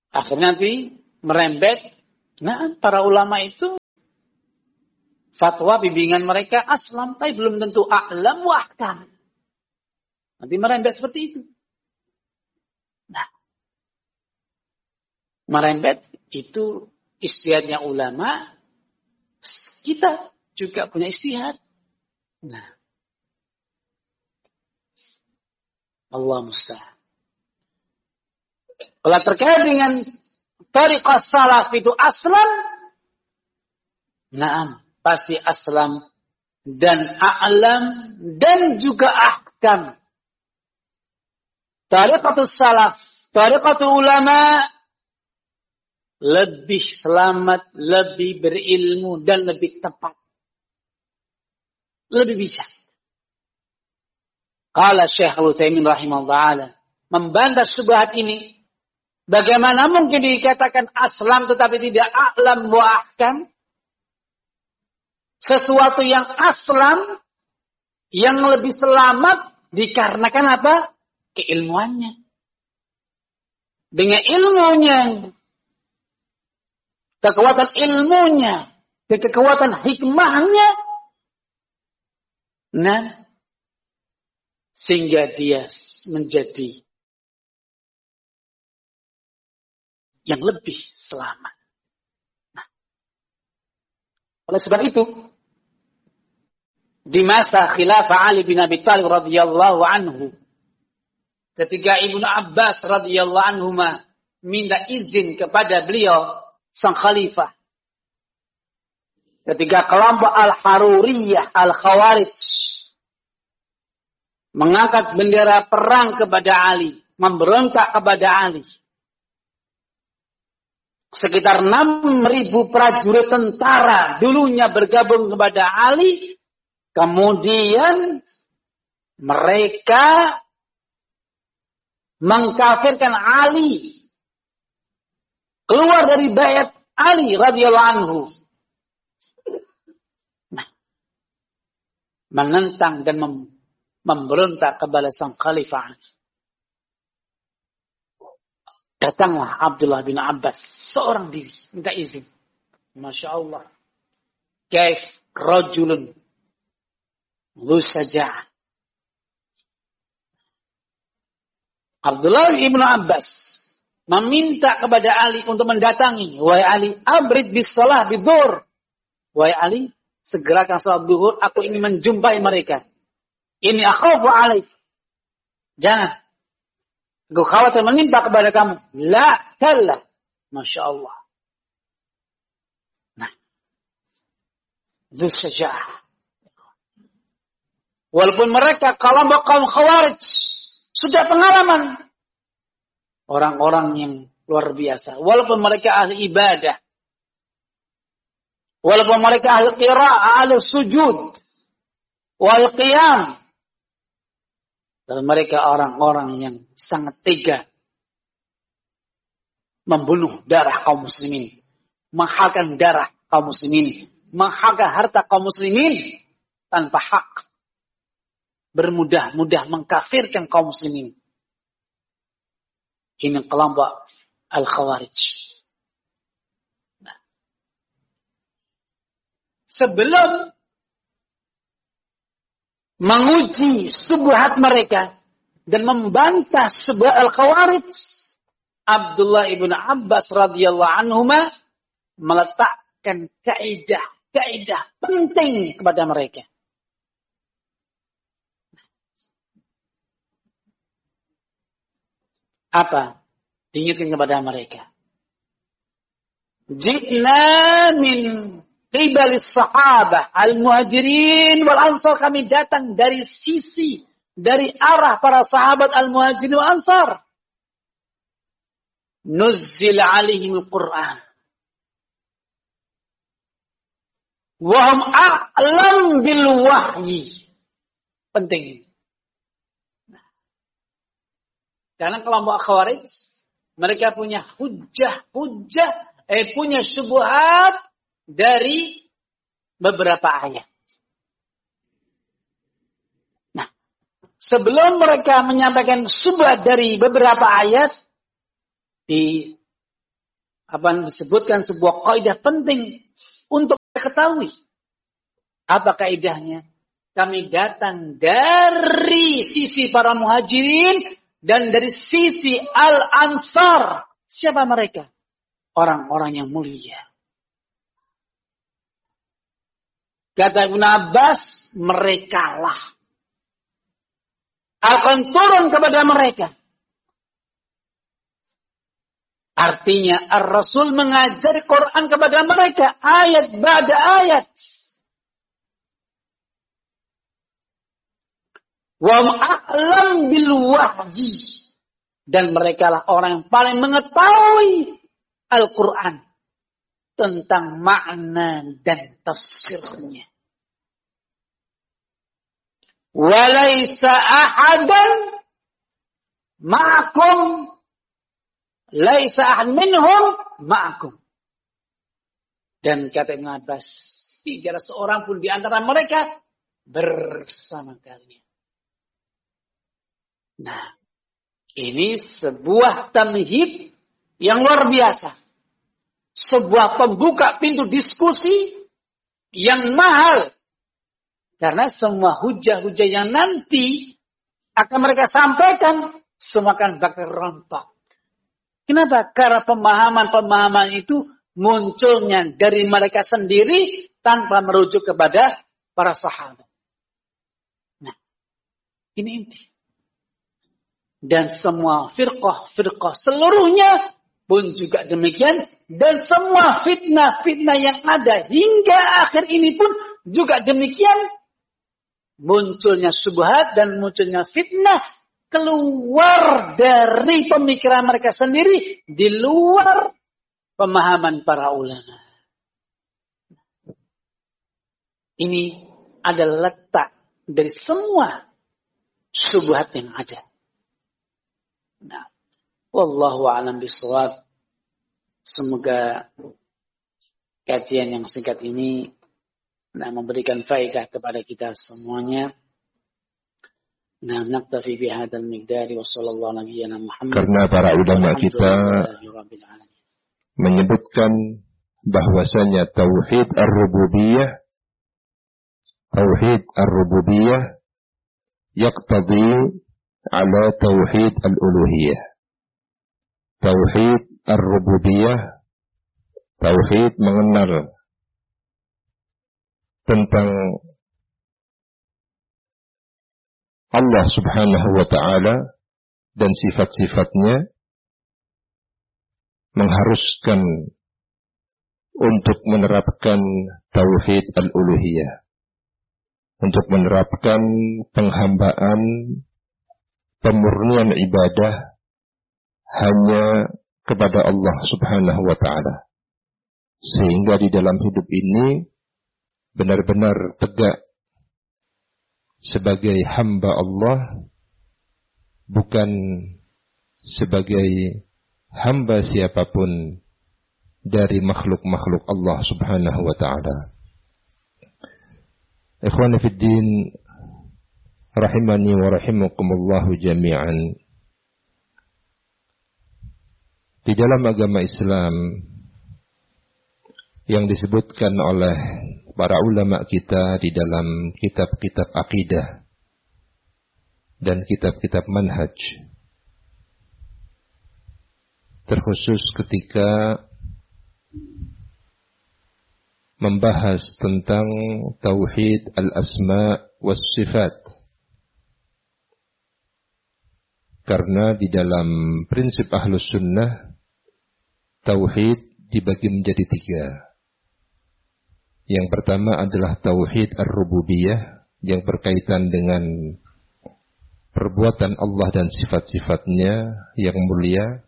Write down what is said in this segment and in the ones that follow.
Akhirnya nanti merembet. Nah, para ulama itu fatwa bimbingan mereka aslam, tapi belum tentu a'lam wa ahkam. Nanti merembet seperti itu. Nah, merembet itu ijtihadnya ulama, kita juga punya ijtihad. Nah, Allah musta'an. Kalau terkait dengan tariqah salaf itu aslam, na'am, pasti aslam dan a'lam dan juga ahkam. Tariqatus salaf, tariqatul ulama lebih selamat, lebih berilmu dan lebih tepat. Lebih bijak. Qala Syekh Al-Utsaimin rahimahullah ta'ala membantah syubhat ini. Bagaimana mungkin dikatakan aslam tetapi tidak a'lam wa ahkam? Sesuatu yang aslam, yang lebih selamat, dikarenakan apa? Keilmuannya. Dengan ilmunya, kekuatan ilmunya, kekuatan hikmahnya, nah, sehingga dia menjadi yang lebih selamat. Nah, oleh sebab itu, di masa khilafah Ali bin Abi Thalib radhiyallahu anhu, ketika Ibnu Abbas radhiyallahu anhu minta izin kepada beliau sang khalifah, ketika kelompok Al-Haruriyah, Al-Khawarij mengangkat bendera perang kepada Ali, memberontak kepada Ali. Sekitar 6.000 prajurit tentara dulunya bergabung kepada Ali. Kemudian mereka mengkafirkan Ali. Keluar dari bait Ali radhiyallahu anhu. Nah, menentang dan memberontak kepada sang khalifah. Datanglah Abdullah bin Abbas, seorang diri, minta izin. Masya Allah. Kaif rajulun dhu syaja'ah. Abdullah bin Abbas meminta kepada Ali untuk mendatangi. Wahai Ali, abrid bis shalah bidhur. Wahai Ali, segerakan salat zuhur, aku ingin menjumpai mereka. Ini akhafu alaik. Jangan. Aku khawatir menimpa kepada kamu. La, kalla. Masya Allah. Nah. Dzul syaja'ah. Walaupun mereka kaum khawarij. Sudah pengalaman. Orang-orang yang luar biasa. Walaupun mereka ahli ibadah. Walaupun mereka ahli qira'ah, ahli sujud. Wal qiyam. Dan mereka orang-orang yang sangat tega membunuh darah kaum muslimin, menghalalkan darah kaum muslimin, menghalalkan harta kaum muslimin tanpa hak, bermudah-mudah mengkafirkan kaum muslimin. Ini kelompok Al-Khawarij. Nah, sebelum menguji subhat mereka dan membantah subhat Al-Khawarij, Abdullah ibn Abbas radhiyallahu anhuma meletakkan kaidah penting kepada mereka. Apa? Diingatkan kepada mereka. Ji'na min qibalis sahabah al-muhajirin wal ansar, kami datang dari sisi, dari arah para sahabat al-muhajirin wal ansar. Nuzzil alaihim al-Qur'an. Wahum a'lam bil wahyi. Penting ini. Nah, karena kelompok Khawarij, mereka punya punya syubhat dari beberapa ayat. Nah, sebelum mereka menyampaikan syubhat dari beberapa ayat, disebutkan sebuah kaidah penting untuk kita ketahui. Apa kaidahnya? Kami datang dari sisi para muhajirin dan dari sisi al-ansar. Siapa mereka? Orang-orang yang mulia. Kata Ibnu Abbas, merekalah akan turun kepada mereka. Artinya Ar-Rasul mengajari Quran kepada mereka ayat ba'da ayat. Wa a'lam bil wahyi, dan merekalah orang yang paling mengetahui Al-Quran tentang makna dan tafsirnya. Walaysa ahadan ma'akum, laisa ahad minhum ma'akum. Dan kata Ibn Abbas, tidak ada seorang pun di antara mereka bersama kalian. Nah, ini sebuah tamhid yang luar biasa. Sebuah pembuka pintu diskusi yang mahal. Karena semua hujah-hujah yang nanti akan mereka sampaikan, semua akan bakal rontok. Kenapa? Karena pemahaman-pemahaman itu munculnya dari mereka sendiri tanpa merujuk kepada para sahabat. Nah, ini inti. Dan semua firqah seluruhnya pun juga demikian. Dan semua fitnah-fitnah yang ada hingga akhir ini pun juga demikian. Munculnya syubhat dan munculnya fitnah keluar dari pemikiran mereka sendiri, di luar pemahaman para ulama. Ini adalah letak dari semua syubhat yang ada. Nah, wallahu a'lam bishawab. Semoga kajian yang singkat ini memberikan faedah kepada kita semuanya. Nah, naktafi bihadzal miqdari wa sallallahu nabiyyana Muhammad. Karena para ulama kita menyebutkan bahwasanya tauhid ar-rububiyah yaqtadi ala tauhid al-uluhiyah. Tauhid ar-rububiyah, tauhid mengenal tentang Allah subhanahu wa ta'ala dan sifat-sifatnya, mengharuskan untuk menerapkan tauhid al-uluhiyah, untuk menerapkan penghambaan, pemurnian ibadah hanya kepada Allah subhanahu wa ta'ala. Sehingga di dalam hidup ini benar-benar tegak sebagai hamba Allah, bukan sebagai hamba siapapun dari makhluk-makhluk Allah subhanahu wa ta'ala. Ikhwani fid din, rahimani wa rahimakumullahu jami'an. Di dalam agama Islam yang disebutkan oleh para ulama kita di dalam kitab-kitab akidah dan kitab-kitab manhaj, terkhusus ketika membahas tentang tauhid al-asma was sifat. Karena di dalam prinsip ahlus sunnah, tauhid dibagi menjadi 3. Yang pertama adalah tauhid ar-rububiyah, yang berkaitan dengan perbuatan Allah dan sifat-sifatnya yang mulia.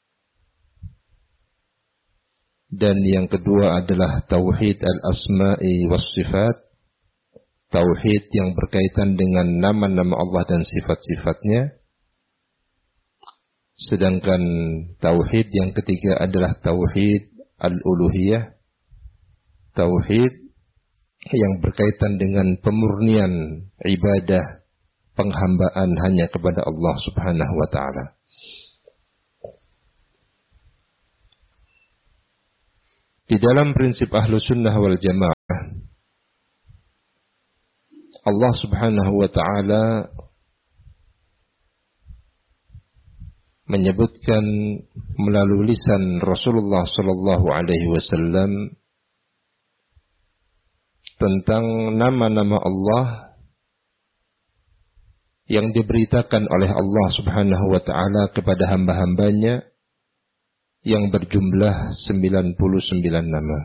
Dan yang kedua adalah tauhid al-asma'i was sifat, tauhid yang berkaitan dengan nama-nama Allah dan sifat-sifatnya. Sedangkan tauhid yang ketiga adalah tauhid al-uluhiyah, tauhid yang berkaitan dengan pemurnian ibadah, penghambaan hanya kepada Allah subhanahu wa ta'ala. Di dalam prinsip Ahlus Sunnah wal Jamaah, Allah Subhanahu wa ta'ala menyebutkan melalui lisan Rasulullah sallallahu alaihi wasallam tentang nama-nama Allah yang diberitakan oleh Allah Subhanahu wa ta'ala kepada hamba-hambanya yang berjumlah 99 nama.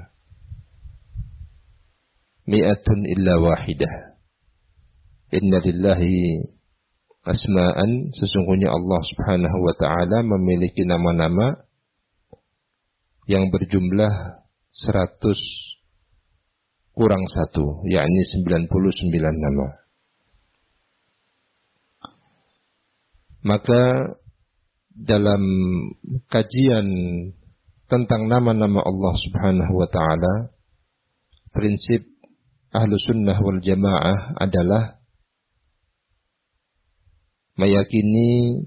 Mi'atun illa wahidah. Inna lillahi asma'an, sesungguhnya Allah Subhanahu wa ta'ala memiliki nama-nama yang berjumlah 100 kurang 1, yakni 99 nama. Maka dalam kajian tentang nama-nama Allah Subhanahu wa ta'ala, prinsip Ahlus Sunnah wal Jamaah adalah meyakini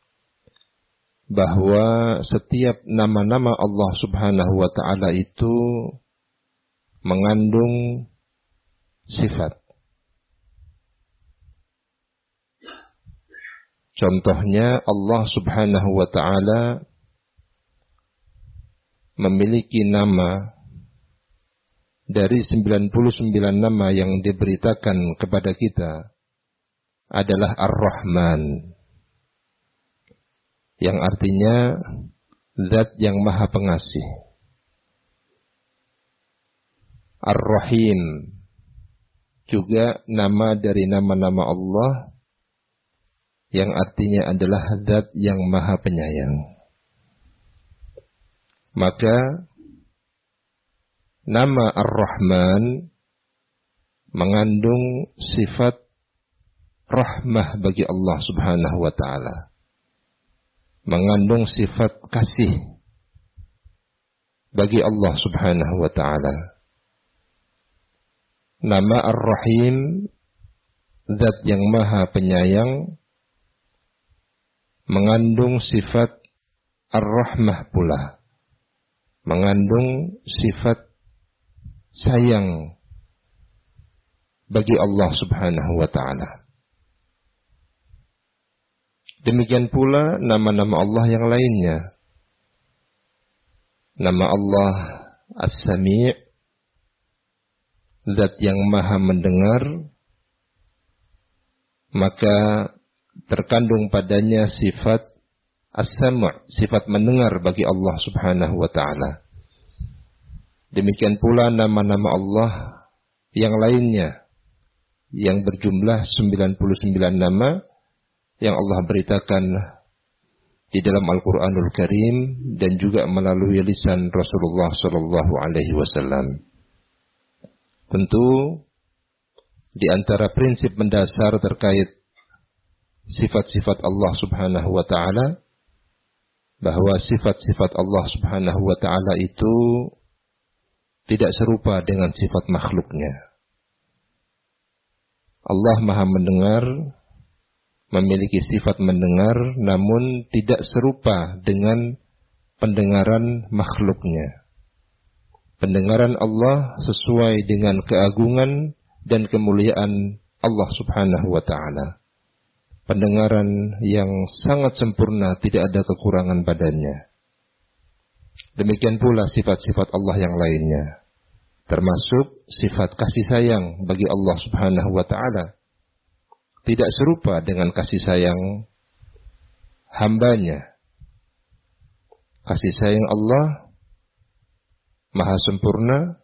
bahwa setiap nama-nama Allah Subhanahu wa ta'ala itu mengandung sifat. Contohnya Allah Subhanahu wa ta'ala memiliki nama dari 99 nama yang diberitakan kepada kita adalah Ar-Rahman, yang artinya Zat yang Maha Pengasih. Ar-Rahim juga nama dari nama-nama Allah yang artinya adalah Zat yang Maha Penyayang. Maka nama Ar-Rahman mengandung sifat rahmah bagi Allah Subhanahu wa ta'ala. Mengandung sifat kasih bagi Allah Subhanahu wa ta'ala. Nama Ar-Rahim, Zat yang Maha Penyayang, mengandung sifat Ar-Rahmah pula. Mengandung sifat sayang bagi Allah Subhanahu wa ta'ala. Demikian pula nama-nama Allah yang lainnya. Nama Allah As-Sami', Zat yang Maha Mendengar, maka terkandung padanya sifat As-Sam', sifat mendengar bagi Allah Subhanahu wa ta'ala. Demikian pula nama-nama Allah yang lainnya yang berjumlah 99 nama yang Allah beritakan di dalam Al-Quranul Karim dan juga melalui lisan Rasulullah sallallahu alaihi wasallam. Tentu di antara prinsip mendasar terkait sifat-sifat Allah Subhanahu wa ta'ala, bahwa sifat-sifat Allah Subhanahu wa ta'ala itu tidak serupa dengan sifat makhluknya. Allah Maha Mendengar, memiliki sifat mendengar, namun tidak serupa dengan pendengaran makhluknya. Pendengaran Allah sesuai dengan keagungan dan kemuliaan Allah Subhanahu wa ta'ala. Pendengaran yang sangat sempurna, tidak ada kekurangan padanya. Demikian pula sifat-sifat Allah yang lainnya, termasuk sifat kasih sayang bagi Allah Subhanahu wa ta'ala. Tidak serupa dengan kasih sayang hambanya. Kasih sayang Allah Maha sempurna,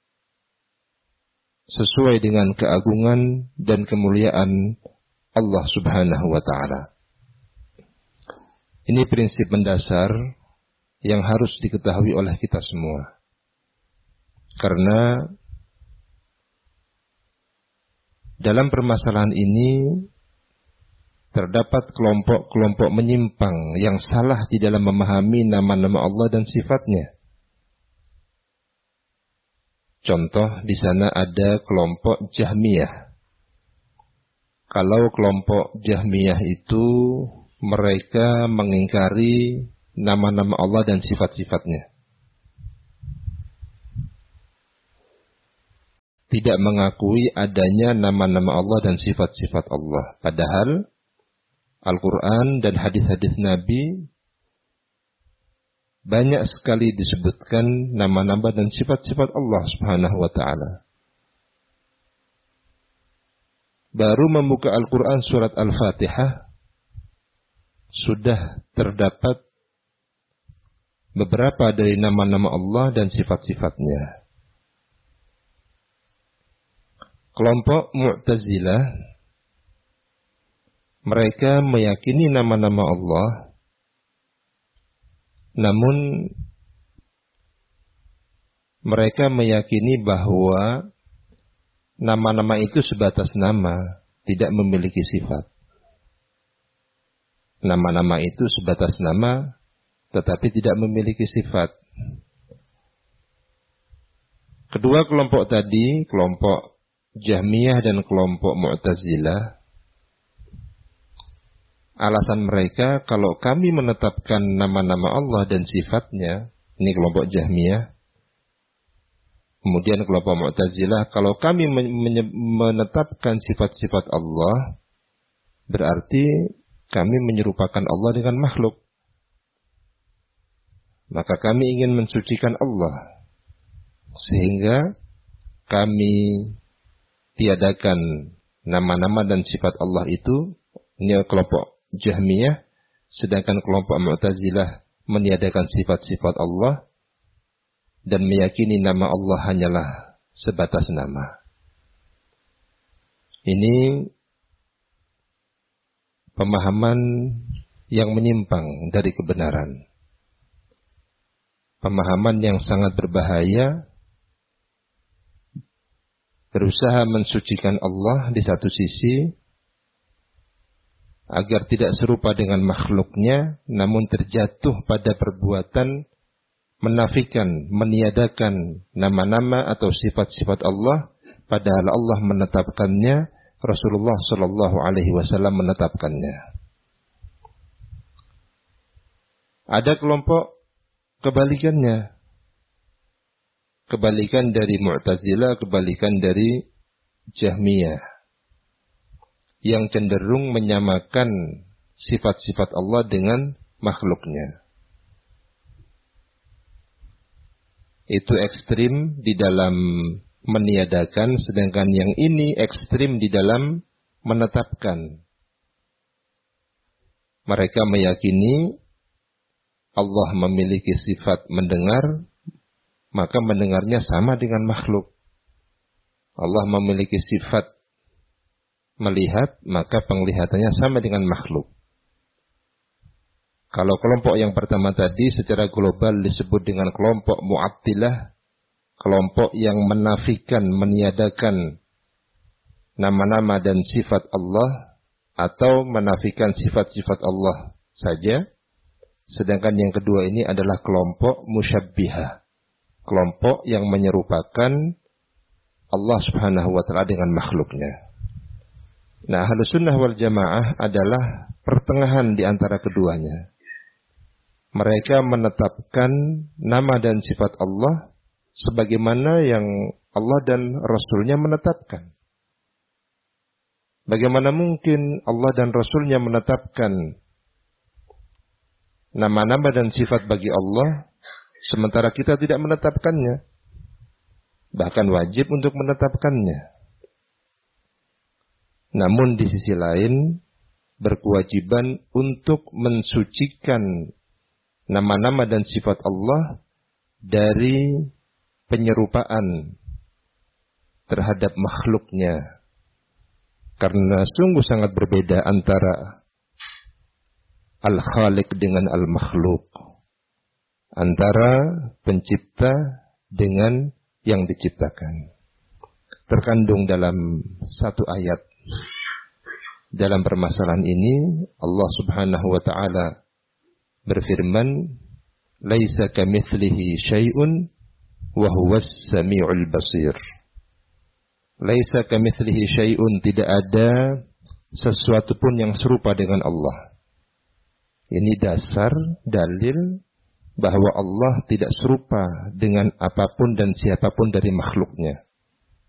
sesuai dengan keagungan dan kemuliaan Allah Subhanahu wa ta'ala. Ini prinsip mendasar yang harus diketahui oleh kita semua. Karena dalam permasalahan ini terdapat kelompok-kelompok menyimpang yang salah di dalam memahami nama-nama Allah dan sifatnya. Contoh, di sana ada kelompok Jahmiyah. Kalau kelompok Jahmiyah itu mereka mengingkari nama-nama Allah dan sifat-sifatnya. tidak mengakui adanya nama-nama Allah dan sifat-sifat Allah. Padahal Al-Quran dan hadis-hadis Nabi banyak sekali disebutkan nama-nama dan sifat-sifat Allah Subhanahu wa ta'ala. Baru membuka Al-Quran surat Al-Fatihah, sudah terdapat beberapa dari nama-nama Allah dan sifat-sifatnya. Kelompok Mu'tazilah, mereka meyakini nama-nama Allah, namun mereka meyakini bahwa nama-nama itu sebatas nama, tidak memiliki sifat. Nama-nama itu sebatas nama, tetapi tidak memiliki sifat. Kedua kelompok tadi, kelompok Jahmiyah dan kelompok Mu'tazilah, alasan mereka kalau kami menetapkan nama-nama Allah dan sifatnya, ini kelompok Jahmiyah. Kemudian kelompok Mu'tazilah, kalau kami menetapkan sifat-sifat Allah, berarti kami menyerupakan Allah dengan makhluk. Maka kami ingin mensucikan Allah, sehingga kami tiadakan nama-nama dan sifat Allah itu. Ini kelompok Jahmiyah, sedangkan kelompok Mu'tazilah meniadakan sifat-sifat Allah dan meyakini nama Allah hanyalah sebatas nama. Ini pemahaman yang menyimpang dari kebenaran. Pemahaman yang sangat berbahaya, berusaha mensucikan Allah di satu sisi, agar tidak serupa dengan makhluknya, namun terjatuh pada perbuatan menafikan, meniadakan nama-nama atau sifat-sifat Allah, padahal Allah menetapkannya, Rasulullah Shallallahu Alaihi Wasallam menetapkannya. Ada kelompok kebalikannya, kebalikan dari Mu'tazilah, kebalikan dari Jahmiyah, yang cenderung menyamakan sifat-sifat Allah dengan makhluknya. Itu ekstrim di dalam meniadakan, sedangkan yang ini ekstrim di dalam menetapkan. Mereka meyakini Allah memiliki sifat mendengar, maka mendengarnya sama dengan makhluk. Allah memiliki sifat melihat, maka penglihatannya sama dengan makhluk. Kalau kelompok yang pertama tadi secara global disebut dengan kelompok Mu'attilah, kelompok yang menafikan, meniadakan nama-nama dan sifat Allah, atau menafikan sifat-sifat Allah saja. Sedangkan yang kedua ini adalah kelompok Musyabbihah, kelompok yang menyerupakan Allah Subhanahu wa ta'ala dengan makhluknya. Nah, Ahlus Sunnah wal Jamaah adalah pertengahan di antara keduanya. Mereka menetapkan nama dan sifat Allah sebagaimana yang Allah dan Rasulnya menetapkan. Bagaimana mungkin Allah dan Rasulnya menetapkan nama-nama dan sifat bagi Allah, sementara kita tidak menetapkannya, bahkan wajib untuk menetapkannya. Namun di sisi lain, berkewajiban untuk mensucikan nama-nama dan sifat Allah dari penyerupaan terhadap makhluknya. Karena sungguh sangat berbeda antara Al-Khaliq dengan Al-Makhluk, antara pencipta dengan yang diciptakan. Terkandung dalam satu ayat. Dalam permasalahan ini Allah Subhanahu wa ta'ala berfirman, "Laisa kamitslihi syai'un wa huwas samiul basir." Laisa kamitslihi syai'un, tidak ada sesuatu pun yang serupa dengan Allah. Ini dasar, dalil bahwa Allah tidak serupa dengan apapun dan siapapun dari makhluknya.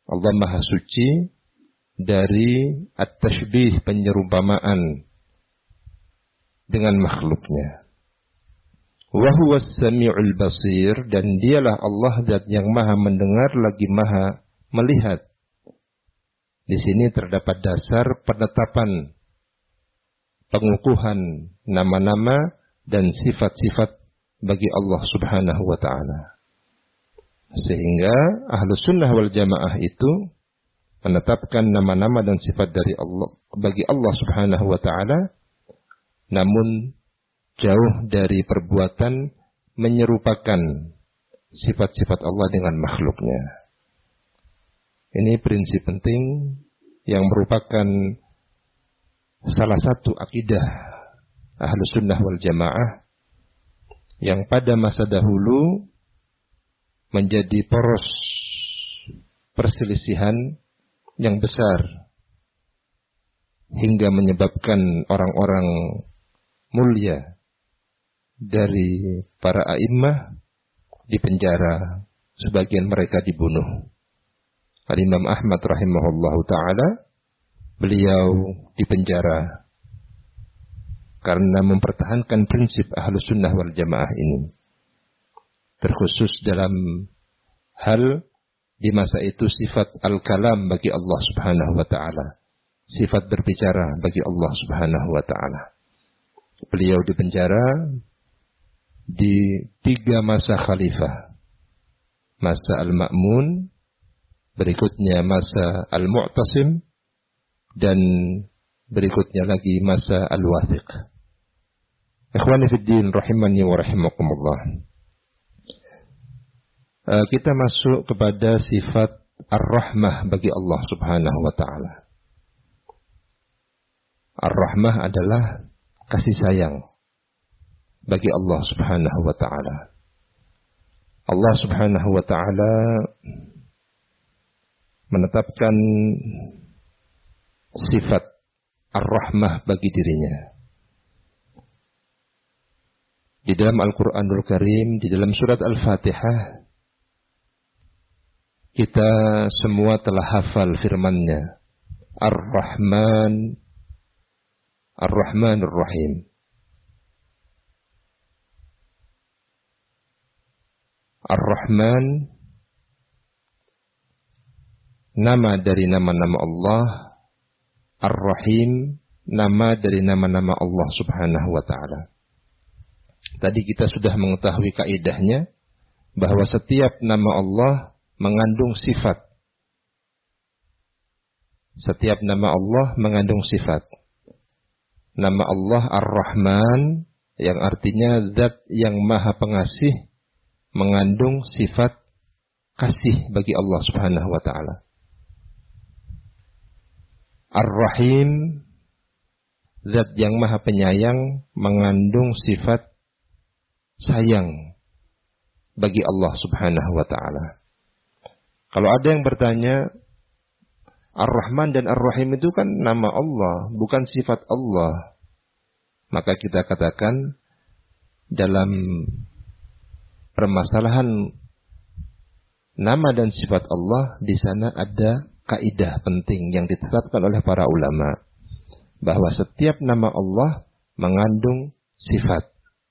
Allah Maha Suci dari at-tashbih, penyerumpamaan dengan makhluknya. Wa huwas sami'ul basir, dan dialah Allah zat yang maha mendengar lagi maha melihat. Di sini terdapat dasar penetapan, pengukuhan nama-nama dan sifat-sifat bagi Allah Subhanahu wa ta'ala. Sehingga Ahlus Sunnah wal Jamaah itu menetapkan nama-nama dan sifat dari Allah bagi Allah Subhanahu wa ta'ala, namun jauh dari perbuatan menyerupakan sifat-sifat Allah dengan makhluknya. Ini prinsip penting yang merupakan salah satu akidah Ahlus Sunnah wal Jamaah yang pada masa dahulu menjadi poros perselisihan yang besar hingga menyebabkan orang-orang mulia dari para a'immah dipenjara, sebagian mereka dibunuh. Al-Imam Ahmad rahimahullahu ta'ala, beliau dipenjara karena mempertahankan prinsip Ahlus Sunnah wal Jamaah ini. Terkhusus dalam hal di masa itu sifat al-kalam bagi Allah Subhanahu wa ta'ala, sifat berbicara bagi Allah Subhanahu wa ta'ala. Beliau dipenjara di 3 masa khalifah. Masa Al-Ma'mun, berikutnya masa Al-Mu'tasim, dan berikutnya lagi masa Al-Wathiq. Ikhwani fiddin rahimani wa rahimakumullah. Kita masuk kepada sifat Ar-Rahmah bagi Allah Subhanahu wa ta'ala. Ar-Rahmah adalah kasih sayang bagi Allah Subhanahu wa ta'ala. Allah Subhanahu wa ta'ala menetapkan sifat Ar-Rahmah bagi dirinya. Di dalam Al-Quranul Karim, di dalam surat Al-Fatihah, kita semua telah hafal firman-Nya. Ar-Rahman, Ar-Rahmanur Rahim. Ar-Rahman, nama dari nama-nama Allah. Ar-Rahim, nama dari nama-nama Allah Subhanahu wa ta'ala. Tadi kita sudah mengetahui kaidahnya, bahwa setiap nama Allah mengandung sifat. Setiap nama Allah mengandung sifat. Nama Allah Ar-Rahman, yang artinya zat yang maha pengasih, mengandung sifat kasih bagi Allah Subhanahu wa ta'ala. Ar-Rahim, zat yang maha penyayang, mengandung sifat sayang bagi Allah Subhanahu wa ta'ala. Kalau ada yang bertanya, Ar-Rahman dan Ar-Rahim itu kan nama Allah, bukan sifat Allah. Maka kita katakan, dalam permasalahan nama dan sifat Allah, di sana ada kaidah penting yang ditetapkan oleh para ulama, bahwa setiap nama Allah mengandung sifat.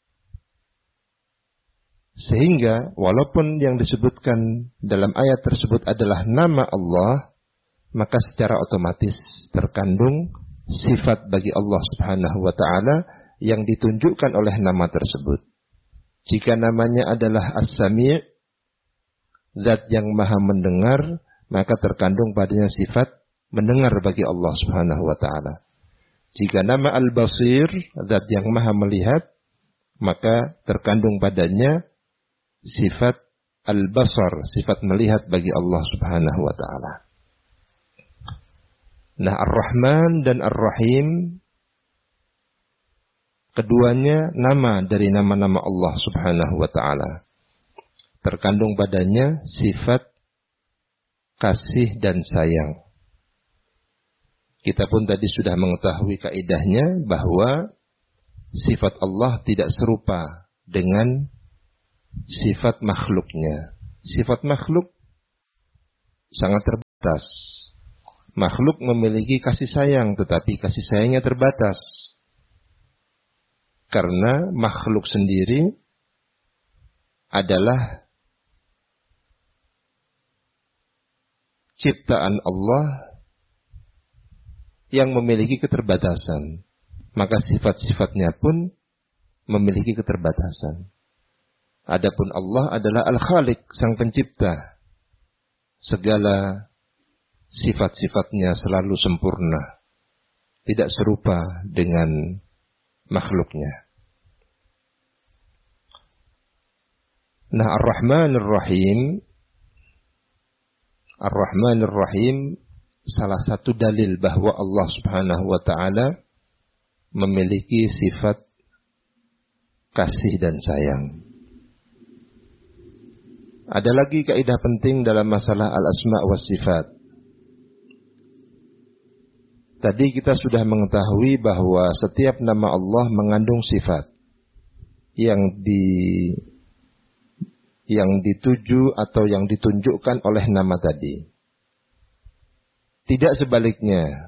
Sehingga walaupun yang disebutkan dalam ayat tersebut adalah nama Allah, maka secara otomatis terkandung sifat bagi Allah Subhanahu wa ta'ala yang ditunjukkan oleh nama tersebut. Jika namanya adalah As-Sami', zat yang maha mendengar, maka terkandung padanya sifat mendengar bagi Allah Subhanahu wa ta'ala. Jika nama Al-Basir, zat yang maha melihat, maka terkandung padanya sifat Al-Basar, sifat melihat bagi Allah Subhanahu wa ta'ala. Nah, Ar-Rahman dan Ar-Rahim, keduanya nama dari nama-nama Allah Subhanahu wa ta'ala. Terkandung padanya sifat kasih dan sayang. Kita pun tadi sudah mengetahui kaidahnya bahwa sifat Allah tidak serupa dengan sifat makhluknya. Sifat makhluk sangat terbatas. batas. Makhluk memiliki kasih sayang, tetapi kasih sayangnya terbatas. Karena makhluk sendiri adalah ciptaan Allah yang memiliki keterbatasan. Maka sifat-sifatnya pun memiliki keterbatasan. Adapun Allah adalah Al-Khaliq, Sang Pencipta. Segala sifat-sifatnya selalu sempurna, tidak serupa dengan makhluknya. Nah, Ar-Rahmanir Rahim salah satu dalil bahwa Allah Subhanahu wa taala memiliki sifat kasih dan sayang. Ada lagi kaidah penting dalam masalah al-asma wa sifat. Tadi kita sudah mengetahui bahwa setiap nama Allah mengandung sifat yang dituju atau yang ditunjukkan oleh nama tadi. Tidak sebaliknya.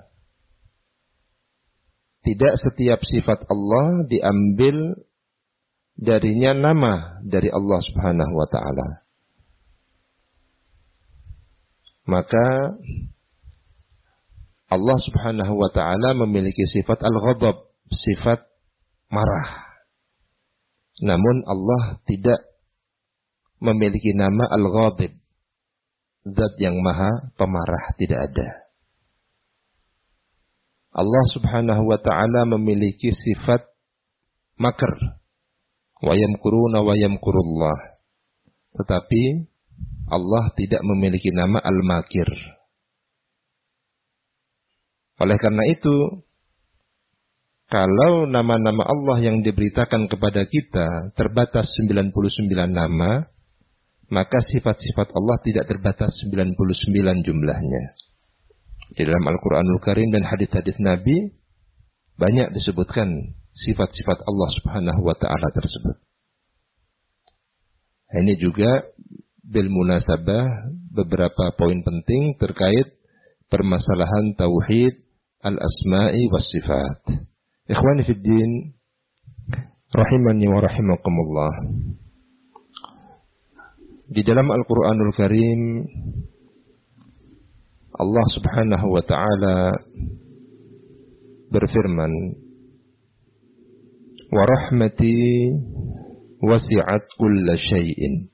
Tidak setiap sifat Allah diambil darinya nama dari Allah Subhanahu wa taala. Maka Allah Subhanahu wa taala memiliki sifat al-ghadab, sifat marah. Namun Allah tidak memiliki nama al-ghadib, zat yang maha pemarah, tidak ada. Allah Subhanahu wa taala memiliki sifat makr, wa yamkuruna wa yamkurullah. Tetapi Allah tidak memiliki nama al-makir. Oleh karena itu, kalau nama-nama Allah yang diberitakan kepada kita terbatas 99 nama, maka sifat-sifat Allah tidak terbatas 99 jumlahnya. Di dalam Al-Quranul Karim dan hadis-hadis Nabi, banyak disebutkan sifat-sifat Allah Subhanahu wa ta'ala tersebut. Ini juga bil munasabah beberapa poin penting terkait permasalahan tauhid al-asma'i was sifat. Ikhwani fid din, rahimani wa rahimakumullah. Di dalam Al-Quranul Karim, Allah Subhanahu wa ta'ala berfirman, wa rahmati wasi'at kulla syai'in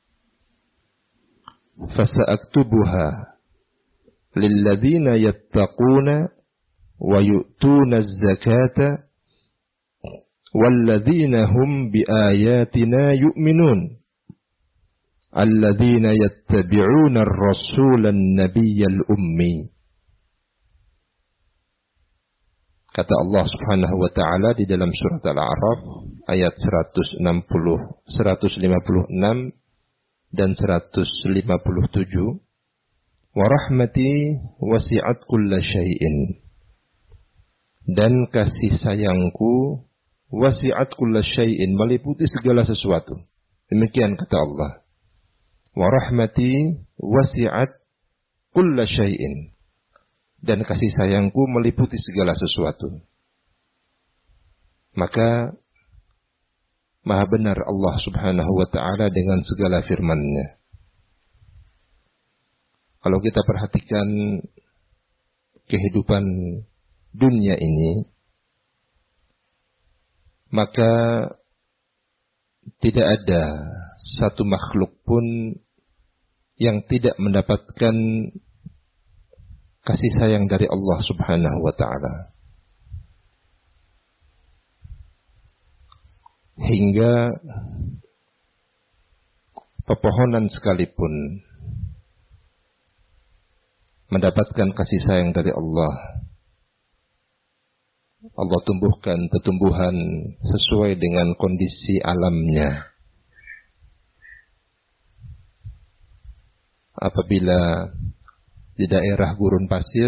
fasa'aktubuha lilladzina yattaquna wa yu'tuna az-zakata walladzina hum biayatina yu'minun alladzina yattabi'una ar-rasulan nabiyyal ummi. Kata Allah Subhanahu wa taala di dalam surat Al-A'raf ayat 156 dan 157, wa rahmati wasi'at kulla syai'in, dan kasih sayangku wasi'at kulla syai'in, meliputi segala sesuatu. Demikian kata Allah. Wa rahmati wasi'at kulla syai'in, dan kasih sayangku meliputi segala sesuatu. Maka maha benar Allah Subhanahu wa ta'ala dengan segala firman-Nya. Kalau kita perhatikan kehidupan dunia ini, maka tidak ada satu makhluk pun yang tidak mendapatkan kasih sayang dari Allah Subhanahu wa ta'ala. Hingga pepohonan sekalipun mendapatkan kasih sayang dari Allah. Allah tumbuhkan tumbuhan sesuai dengan kondisi alamnya. Apabila di daerah gurun pasir,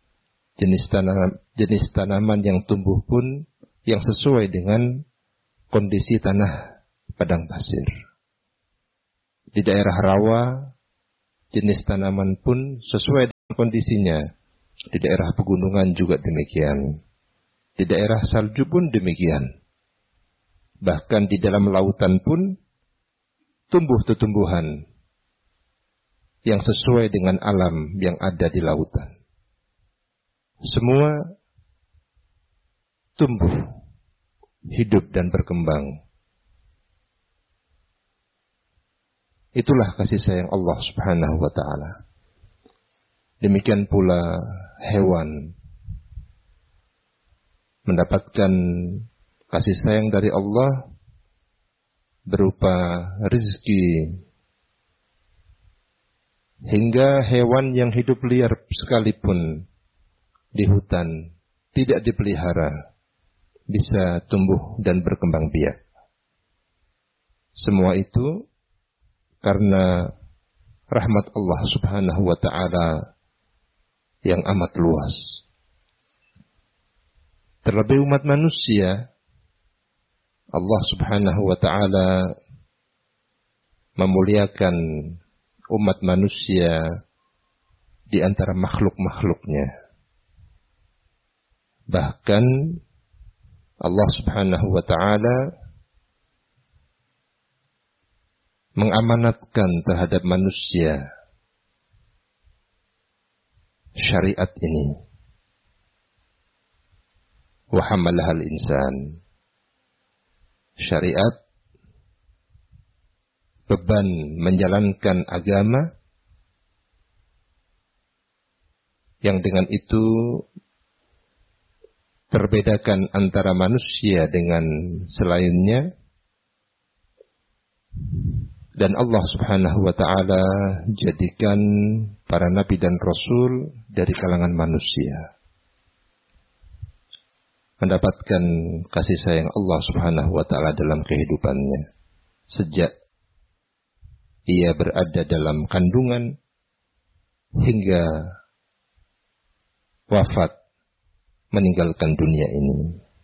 jenis tanaman yang tumbuh pun yang sesuai dengan kondisi tanah padang pasir. Di daerah rawa, jenis tanaman pun sesuai kondisinya. Di daerah pegunungan juga demikian. Di daerah salju pun demikian. Bahkan di dalam lautan pun tumbuh tumbuhan yang sesuai dengan alam yang ada di lautan. Semua tumbuh, hidup dan berkembang. Itulah kasih sayang Allah Subhanahu wa ta'ala. Demikian pula hewan mendapatkan kasih sayang dari Allah berupa rezeki. Hingga hewan yang hidup liar sekalipun di hutan tidak dipelihara bisa tumbuh dan berkembang biak. Semua itu karena rahmat Allah Subhanahu wa ta'ala yang amat luas. Terlebih umat manusia, Allah Subhanahu wa ta'ala memuliakan umat manusia di antara makhluk-makhluknya. Bahkan Allah Subhanahu wa ta'ala mengamanatkan terhadap manusia syariat ini. Wa hamalahal insan. Syariat, beban menjalankan agama yang dengan itu terbedakan antara manusia dengan selainnya. Dan Allah Subhanahu wa ta'ala jadikan para nabi dan rasul dari kalangan manusia. Mendapatkan kasih sayang Allah Subhanahu wa ta'ala dalam kehidupannya. Sejak ia berada dalam kandungan hingga wafat meninggalkan dunia ini.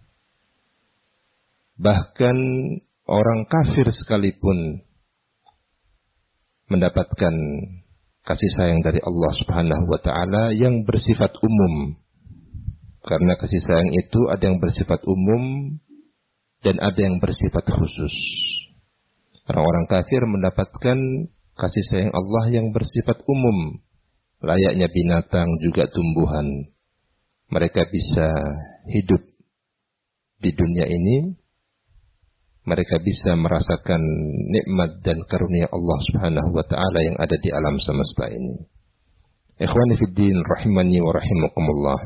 Bahkan orang kafir sekalipun mendapatkan kasih sayang dari Allah Subhanahu wa ta'ala yang bersifat umum. Karena kasih sayang itu ada yang bersifat umum dan ada yang bersifat khusus. Orang-orang kafir mendapatkan kasih sayang Allah yang bersifat umum. Layaknya binatang juga tumbuhan. Mereka bisa hidup di dunia ini. Mereka bisa merasakan nikmat dan karunia Allah Subhanahu wa ta'ala yang ada di alam semesta ini. Ikhwani fiddin rahimani wa rahimakumullah.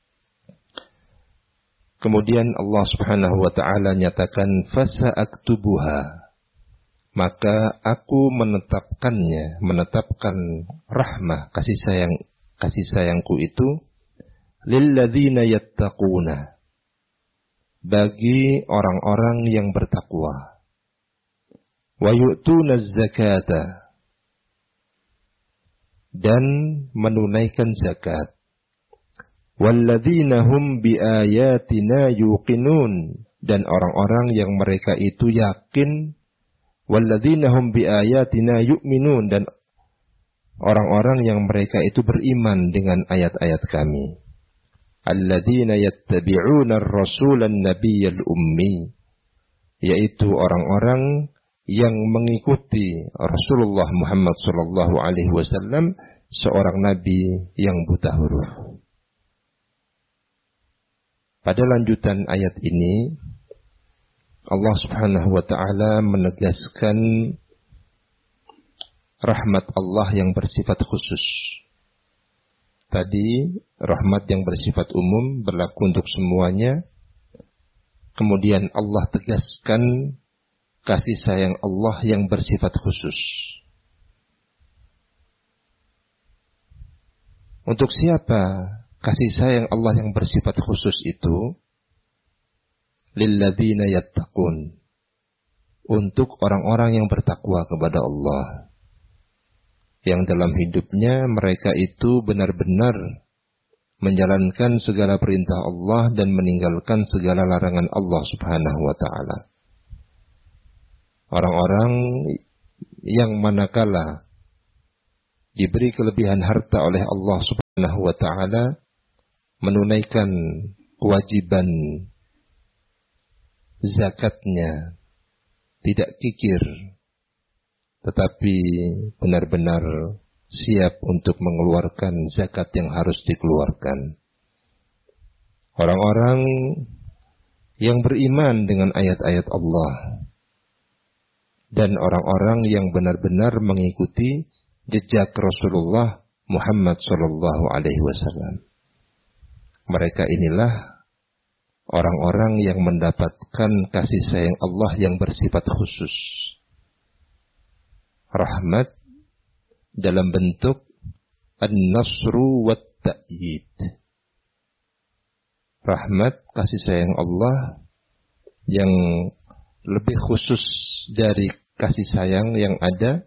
Kemudian Allah Subhanahu wa ta'ala nyatakan fasa'aktubuha, maka aku menetapkan rahmah kasih sayangku itu lilladzina yattaquna, bagi orang-orang yang bertakwa. Wa yu'tuna zakata, dan menunaikan zakat. Walladzina hum biayatina yuqinun, dan orang-orang yang mereka itu yakin. Walladzina hum biayatina yu'minun, dan orang-orang yang mereka itu beriman dengan ayat-ayat kami. Alladzina yattabi'una ar-rasulan nabiyyal ummi, yaitu orang-orang yang mengikuti Rasulullah Muhammad sallallahu alaihi wasallam, seorang nabi yang buta huruf. Pada lanjutan ayat ini Allah Subhanahu wa ta'ala menegaskan rahmat Allah yang bersifat khusus. Tadi rahmat yang bersifat umum berlaku untuk semuanya. Kemudian Allah tegaskan kasih sayang Allah yang bersifat khusus. Untuk siapa kasih sayang Allah yang bersifat khusus itu? Lilladzina yattaqun, untuk orang-orang yang bertakwa kepada Allah, yang dalam hidupnya mereka itu benar-benar menjalankan segala perintah Allah dan meninggalkan segala larangan Allah Subhanahu wa ta'ala. Orang-orang yang manakala diberi kelebihan harta oleh Allah Subhanahu Subhanahu wa ta'ala menunaikan kewajiban zakatnya, tidak kikir, tetapi benar-benar siap untuk mengeluarkan zakat yang harus dikeluarkan. Orang-orang yang beriman dengan ayat-ayat Allah dan orang-orang yang benar-benar mengikuti jejak Rasulullah Muhammad sallallahu alaihi wasallam. Mereka inilah orang-orang yang mendapatkan kasih sayang Allah yang bersifat khusus. Rahmat dalam bentuk an-nasru wat ta'yid. Rahmat, kasih sayang Allah yang lebih khusus dari kasih sayang yang ada,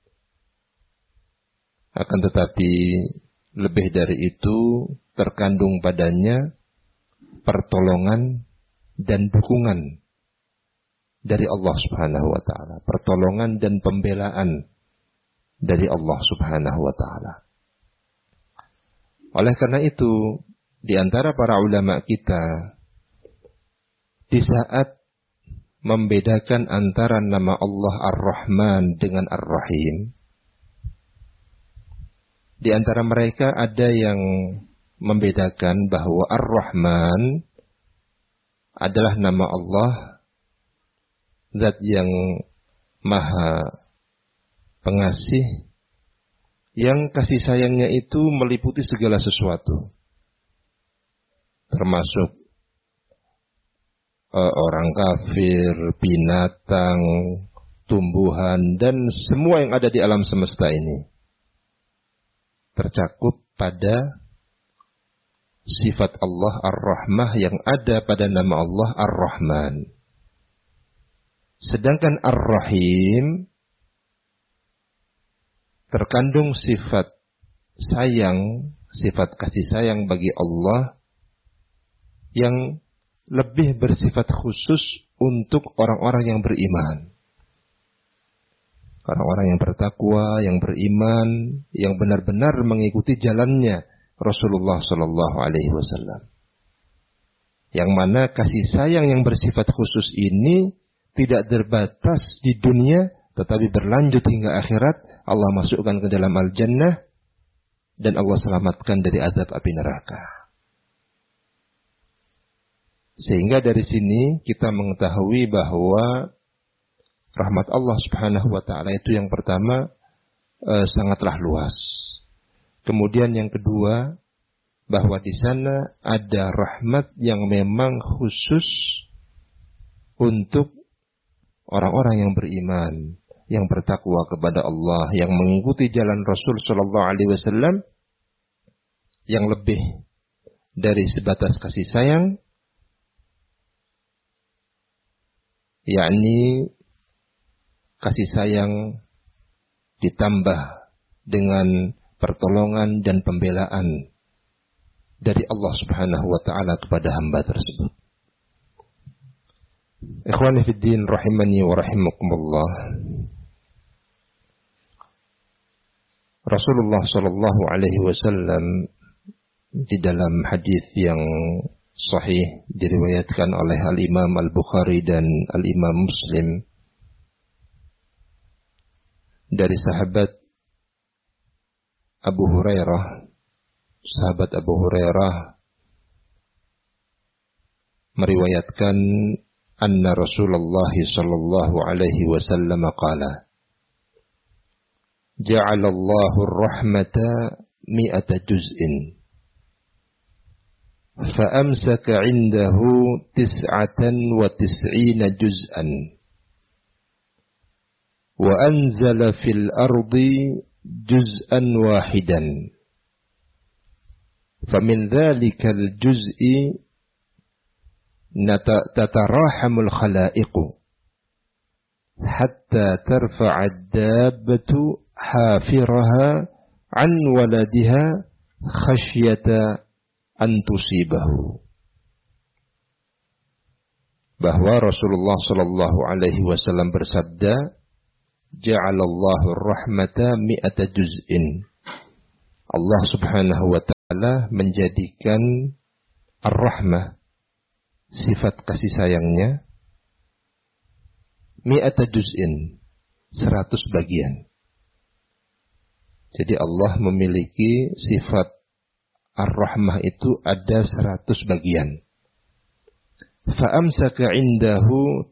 akan tetapi lebih dari itu terkandung padanya pertolongan dan dukungan dari Allah Subhanahu wa ta'ala. Pertolongan dan pembelaan dari Allah Subhanahu wa ta'ala. Oleh karena itu, di antara para ulama kita, di saat membedakan antara nama Allah Ar-Rahman dengan Ar-Rahim, di antara mereka ada yang membedakan bahwa Ar-Rahman adalah nama Allah, zat yang maha pengasih, yang kasih sayangnya itu meliputi segala sesuatu, termasuk orang kafir, binatang, tumbuhan, dan semua yang ada di alam semesta ini tercakup pada sifat Allah Ar-Rahmah yang ada pada nama Allah Ar-Rahman. Sedangkan Ar-Rahim terkandung sifat sayang, sifat kasih sayang bagi Allah yang lebih bersifat khusus untuk orang-orang yang beriman. Orang-orang yang bertakwa, yang beriman, yang benar-benar mengikuti jalannya Rasulullah sallallahu alaihi wasallam. Yang mana kasih sayang yang bersifat khusus ini tidak terbatas di dunia, tetapi berlanjut hingga akhirat. Allah masukkan ke dalam al-jannah dan Allah selamatkan dari azab api neraka. Sehingga dari sini kita mengetahui bahwa rahmat Allah Subhanahu wa ta'ala itu yang pertama sangatlah luas. Kemudian yang kedua, bahwa di sana ada rahmat yang memang khusus untuk orang-orang yang beriman, yang bertakwa kepada Allah, yang mengikuti jalan Rasul sallallahu alaihi wasallam, yang lebih dari sebatas kasih sayang, yakni kasih sayang ditambah dengan pertolongan dan pembelaan dari Allah Subhanahu wa ta'ala kepada hamba tersebut. Ikhwani fid din rahimani wa rahimakumullah. Rasulullah sallallahu alaihi wasallam di dalam hadis yang sahih diriwayatkan oleh Al-Imam Al-Bukhari dan Al-Imam Muslim dari sahabat Abu Hurairah, sahabat Abu Hurairah meriwayatkan anna Rasulullah sallallahu alaihi wasallam qala ja'ala Allahu ar-rahmata 100 juz'in fa amsaka 'indahu 99 juz'an wa anzala fil ardi juz'an wahidan famin dhalikal juz'i tatarahamul khalaiqu hatta tarfa'ad dabbatu hafiraha an waladiha khasyata an tusibahu. Bahwa Rasulullah sallallahu alaihi wasallam bersabda, ja'alallahu ar-rahmata 100 juz'in. Allah Subhanahu wa ta'ala adalah menjadikan ar-rahmah, sifat kasih sayangnya, mi'ata juz'in, 100 bagian. Jadi Allah memiliki sifat ar-rahmah itu ada 100 bagian. Fa'amsaka indahu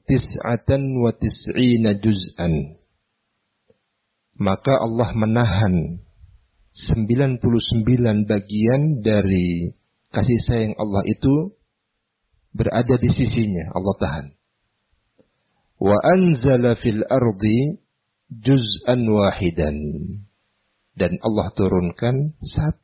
99 juz'an. Maka Allah menahan 99 bagian dari kasih sayang Allah itu berada di sisinya, Allah tahan. Wa anzala fil ardi juz'an wahidan. Dan Allah turunkan